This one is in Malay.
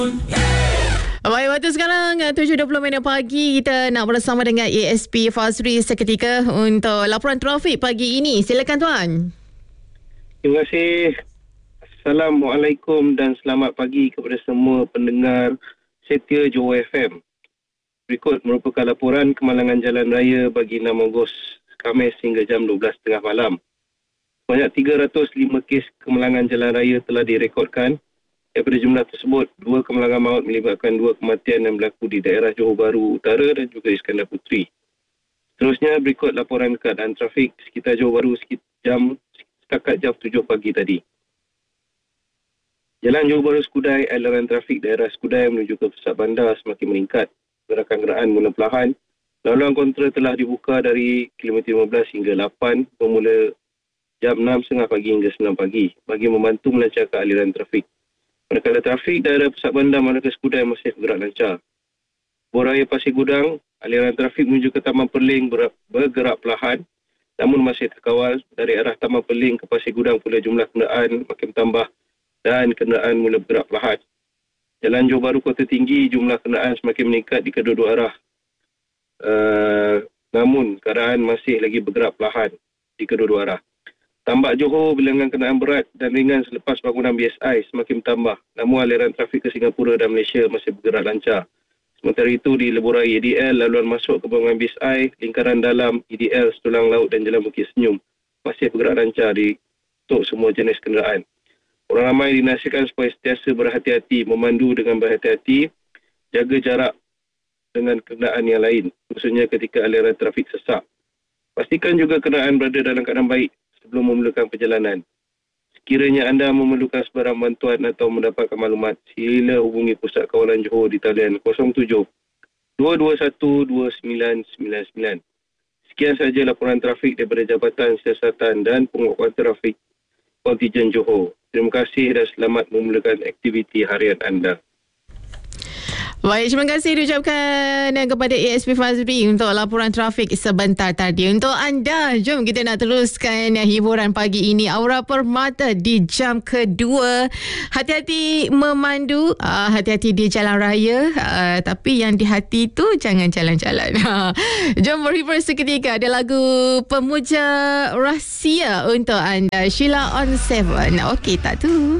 Baik, waktu sekarang 7.20 minit pagi. Kita nak bersama dengan ASP Fazri seketika untuk laporan trafik pagi ini. Silakan tuan. Terima kasih. Assalamualaikum dan selamat pagi kepada semua pendengar setia Johor FM. Berikut merupakan laporan kemalangan jalan raya bagi 6 Ogos Khamis hingga jam 12.30 malam. Banyak 305 kes kemalangan jalan raya telah direkodkan. Daripada jumlah tersebut, 2 kemalangan maut melibatkan 2 kematian yang berlaku di daerah Johor Bahru Utara dan juga Iskandar Puteri. Seterusnya, berikut laporan keadaan trafik sekitar Johor Bahru setakat jam 7 pagi tadi. Jalan Johor Bahru Skudai, aliran trafik daerah Skudai menuju ke pusat bandar semakin meningkat. Gerakan kenderaan mula perlahan. Laluan kontra telah dibuka dari kilometer 15 hingga 8 bermula jam 6.30 pagi hingga 9 pagi bagi membantu melancarkan aliran trafik. Manakala trafik daerah pusat bandar Melaka Skudai masih bergerak lancar. Boraya Pasir Gudang, aliran trafik menuju ke Taman Perling bergerak perlahan namun masih terkawal. Dari arah Taman Perling ke Pasir Gudang pula jumlah kenderaan makin bertambah dan kenderaan mula bergerak perlahan. Jalan Johor Bahru Kota Tinggi, jumlah kenderaan semakin meningkat di kedua-dua arah. Namun keadaan masih lagi bergerak perlahan di kedua-dua arah. Tambak Johor, bilangan kenderaan berat dan ringan selepas bangunan BSI semakin bertambah. Namun aliran trafik ke Singapura dan Malaysia masih bergerak lancar. Sementara itu di Lebuh Raya EDL, laluan masuk ke bangunan BSI, lingkaran dalam EDL, Setulang Laut dan Jalan Bukit Senyum masih bergerak lancar untuk semua jenis kenderaan. Orang ramai dinasihatkan supaya sentiasa berhati-hati, memandu dengan berhati-hati, jaga jarak dengan kenderaan yang lain, khususnya ketika aliran trafik sesak. Pastikan juga kenderaan berada dalam keadaan baik sebelum memulakan perjalanan. Sekiranya anda memerlukan sebarang bantuan atau mendapatkan maklumat, sila hubungi Pusat Kawalan Johor di talian 07 221 2999. Sekian sahaja laporan trafik daripada Jabatan Siasatan dan Penguatkuasaan Trafik Kontijen Johor. Terima kasih dan selamat memulakan aktiviti harian anda. Baik, terima kasih diucapkan kepada ASP Fazri untuk laporan trafik sebentar tadi. Untuk anda, jom kita nak teruskan hiburan pagi ini. Aura Permata di jam kedua. Hati-hati memandu, hati-hati di jalan raya. Tapi yang di hati tu jangan jalan-jalan. Jom berhibur seketika. Ada lagu Pemuja Rahsia untuk anda. Sheila on 7. Okey tak tu?